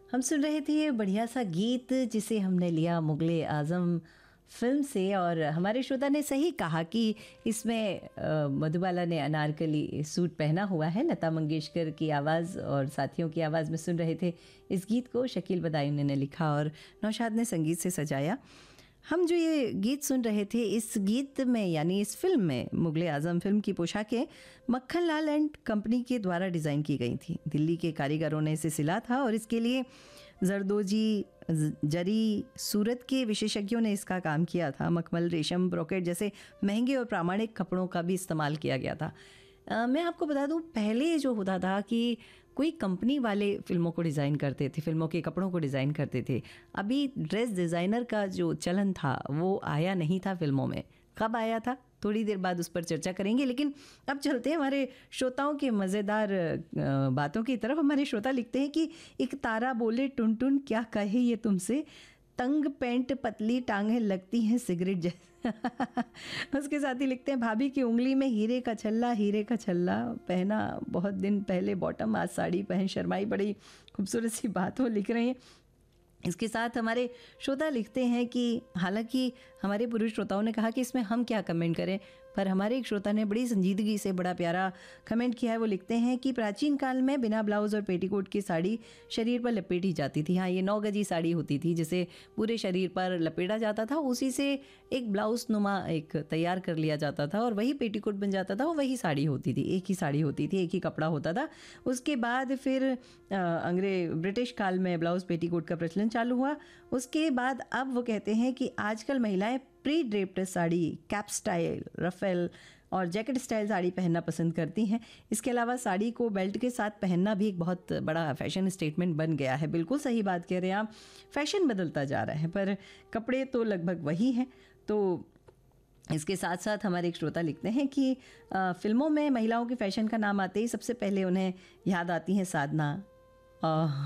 हम सुन रहे थे ये बढ़िया सा गीत जिसे हमने लिया मुगले आज़म फिल्म से। और हमारे श्रोता ने सही कहा कि इसमें मधुबाला ने अनारकली सूट पहना हुआ है। लता मंगेशकर की आवाज़ और साथियों की आवाज़ में सुन रहे थे इस गीत को। शकील बदायूं ने लिखा और नौशाद ने संगीत से सजाया। हम जो ये गीत सुन रहे थे, इस गीत में यानी इस फिल्म में मुगले आज़म फिल्म की पोशाकें मक्खन लाल एंड कंपनी के द्वारा डिज़ाइन की गई थी। दिल्ली के कारीगरों ने इसे सिला था और इसके लिए जरदोजी, जरी, सूरत के विशेषज्ञों ने इसका काम किया था। मखमल, रेशम, ब्रोकेट जैसे महंगे और प्रामाणिक कपड़ों का भी इस्तेमाल किया गया था। मैं आपको बता दूं, पहले जो होता था कि कोई कंपनी वाले फिल्मों को डिज़ाइन करते थे, फिल्मों के कपड़ों को डिज़ाइन करते थे। अभी ड्रेस डिज़ाइनर का जो चलन था वो आया नहीं था फिल्मों में। कब आया था, थोड़ी देर बाद उस पर चर्चा करेंगे। लेकिन अब चलते हैं हमारे श्रोताओं के मज़ेदार बातों की तरफ। हमारे श्रोता लिखते हैं कि एक तारा बोले टुन टुन क्या कहे ये तुमसे, तंग पैंट पतली टांगें लगती हैं सिगरेट जैसे। उसके साथ ही लिखते हैं, भाभी की उंगली में हीरे का छल्ला पहना बहुत दिन पहले बॉटम, आज साड़ी पहन शर्माई। बड़ी खूबसूरत सी बात वो लिख रहे हैं। इसके साथ हमारे श्रोता लिखते हैं कि हालांकि हमारे पुरुष श्रोताओं ने कहा कि इसमें हम क्या कमेंट करें, पर हमारे एक श्रोता ने बड़ी संजीदगी से बड़ा प्यारा कमेंट किया है। वो लिखते हैं कि प्राचीन काल में बिना ब्लाउज़ और पेटीकोट की साड़ी शरीर पर लपेटी जाती थी। हाँ, ये 9 गजी साड़ी होती थी जिसे पूरे शरीर पर लपेटा जाता था। उसी से एक ब्लाउज़ नुमा एक तैयार कर लिया जाता था और वही पेटीकोट बन जाता था। वही साड़ी होती थी, एक ही साड़ी होती थी, एक ही कपड़ा होता था। उसके बाद फिर ब्रिटिश काल में ब्लाउज़ पेटीकोट का प्रचलन चालू हुआ। उसके बाद अब वो कहते हैं कि आजकल महिलाएं pre draped sari, cap style, Rafale और जैकेट स्टाइल साड़ी पहनना पसंद करती हैं। इसके अलावा साड़ी को बेल्ट के साथ पहनना भी एक बहुत बड़ा फैशन स्टेटमेंट बन गया है। बिल्कुल सही बात कह रहे हैं आप, फैशन बदलता जा रहा है पर कपड़े तो लगभग वही हैं। तो इसके साथ साथ हमारे एक श्रोता लिखते हैं कि फिल्मों में महिलाओं के फैशन का नाम आते ही सबसे पहले उन्हें याद आती हैं साधना।